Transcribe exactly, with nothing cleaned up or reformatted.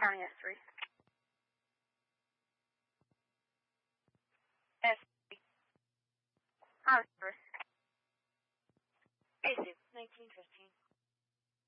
County S three. S three. Oh, sorry. Basic, nineteen fifteen.